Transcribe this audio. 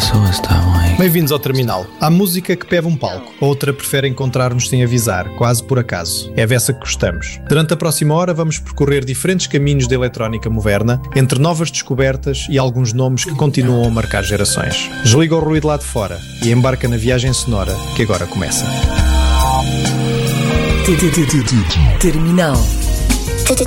pessoas estavam aí. Bem-vindos ao Terminal. Há música que pede um palco, outra prefere encontrar-nos sem avisar, quase por acaso. É dessa que gostamos. Durante a próxima hora vamos percorrer diferentes caminhos da eletrónica moderna, entre novas descobertas e alguns nomes que continuam a marcar gerações. Desliga o ruído lá de fora e embarca na viagem sonora que agora começa. Terminal.